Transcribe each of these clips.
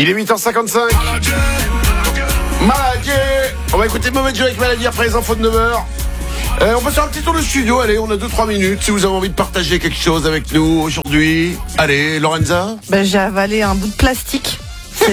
Il est 8h55. Maladie. On va écouter Mauvais Jeu avec Maladie après les infos de 9h. On va faire un petit tour de studio. Allez, on a 2-3 minutes. Si vous avez envie de partager quelque chose avec nous aujourd'hui. Allez, Lorenza. J'ai avalé un bout de plastique. Quand ?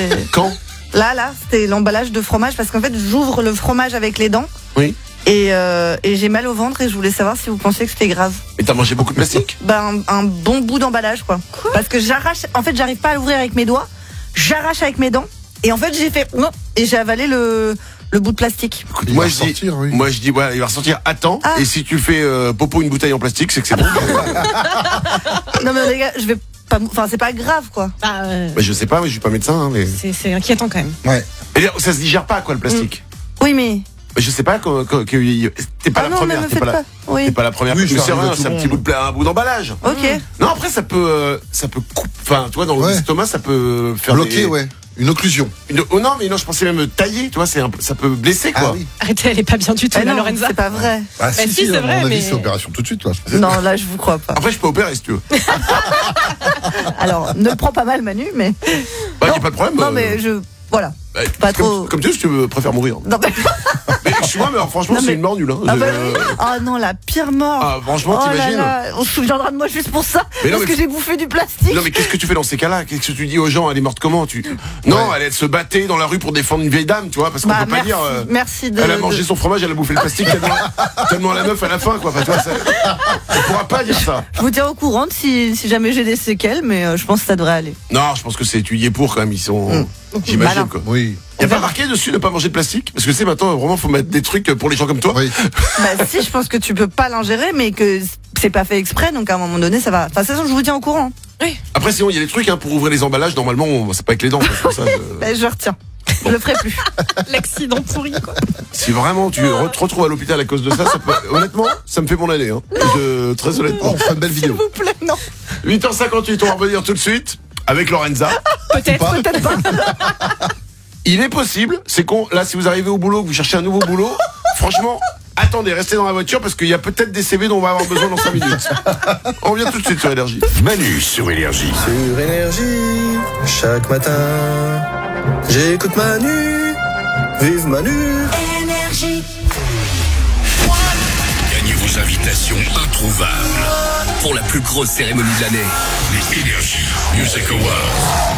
Là, c'était l'emballage de fromage parce qu'en fait, j'ouvre le fromage avec les dents. Oui. Et j'ai mal au ventre et je voulais savoir si vous pensiez que c'était grave. Et t'as mangé beaucoup de plastique ? Un bon bout d'emballage, quoi. Parce que j'arrache. En fait, j'arrive pas à l'ouvrir avec mes doigts. J'arrache avec mes dents. Et en fait, j'ai fait non et j'ai avalé le bout de plastique. Écoute, moi je dis voilà, il va ressortir. Attends. Et si tu fais popo une bouteille en plastique, c'est que c'est bon. Non mais les gars, je vais pas. Enfin, c'est pas grave, quoi. Mais je sais pas, mais je suis pas médecin. Hein, mais... C'est inquiétant quand même. Ouais. Et ça se digère pas, quoi, le plastique. Oui, mais. Je sais pas t'es pas la première. T'es pas la première. Oui, mais c'est vrai, c'est un petit un bout d'emballage. Ok. Non, après ça peut couper. Enfin, tu vois, dans l'estomac, ça peut faire bloquer, une occlusion. Non, mais non, je pensais même tailler. Tu vois, ça peut blesser, quoi. Ah, oui. Arrêtez, elle est pas bien du tout, non, Lorenza. c'est pas vrai. Ah si, c'est à vrai, mon avis, mais... c'est opération tout de suite, toi. Non, là, je vous crois pas. Après, je peux opérer si tu veux. Alors, ne le prends pas mal, Manu, mais. Bah, y a pas de problème. Non, mais voilà. Pas trop. Comme tu veux, si tu préfères mourir. Non, mais. Mais excuse-moi, mais franchement, Non, c'est mais- une mort nulle. Hein. Oh non, la pire mort. Ah, franchement, Oh là t'imagines là, on se souviendra de moi juste pour ça. Mais non, parce mais- que j'ai bouffé du plastique. Non, mais qu'est-ce que tu fais dans ces cas-là? Qu'est-ce que tu dis aux gens? Elle est morte comment? Non, elle se battait dans la rue pour défendre une vieille dame, tu vois, parce qu'on peut pas merci, dire. Merci de. Elle a mangé son fromage, elle a bouffé le plastique tellement la meuf à la fin, quoi. Enfin, tu vois, on pourra pas dire ça. Je vous tiens au courant si jamais j'ai des séquelles, mais je pense que ça devrait aller. Non, je pense que c'est tu y es pour quand même. Ils sont. J'imagine, Malin. quoi. Oui. Y a pas marqué dessus ne pas manger de plastique? Parce que c'est maintenant, vraiment, faut mettre des trucs pour les gens comme toi. Oui. Bah si, je pense que tu peux pas l'ingérer, mais que c'est pas fait exprès, donc à un moment donné, ça va. Enfin, de toute façon, je vous tiens au courant. Après, sinon, il y a des trucs pour ouvrir les emballages. Normalement, c'est pas avec les dents. Comme ça, Je retiens. Je le ferai plus. L'accident pourri, quoi. Si vraiment tu te retrouves à l'hôpital à cause de ça, honnêtement, ça me fait mon année. Hein. Très honnêtement. On fera une belle vidéo. S'il vous plaît, non. 8h58, on va revenir tout de suite avec Lorenza. Peut-être. Peut-être pas. Il est possible, c'est con, là si vous arrivez au boulot, que vous cherchez un nouveau boulot, franchement, attendez, restez dans la voiture parce qu'il y a peut-être des CV dont on va avoir besoin dans 5 minutes. On revient tout de suite sur Énergie. Manu sur Énergie. Sur Énergie, chaque matin, j'écoute Manu, vive Manu. Gagnez vos invitations introuvables pour la plus grosse cérémonie de l'année. Les Énergie Music Awards.